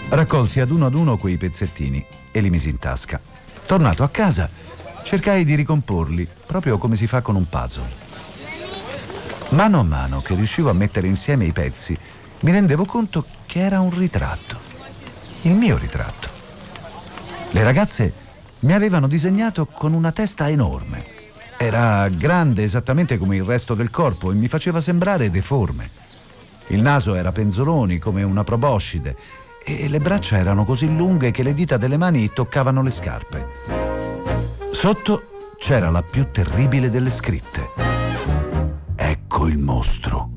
Raccolsi ad uno quei pezzettini e li misi in tasca. Tornato a casa, cercai di ricomporli, proprio come si fa con un puzzle. Mano a mano che riuscivo a mettere insieme i pezzi, mi rendevo conto che era un ritratto. Il mio ritratto. Le ragazze mi avevano disegnato con una testa enorme. Era grande esattamente come il resto del corpo e mi faceva sembrare deforme. Il naso era penzoloni come una proboscide e le braccia erano così lunghe che le dita delle mani toccavano le scarpe. Sotto c'era la più terribile delle scritte. Ecco il mostro.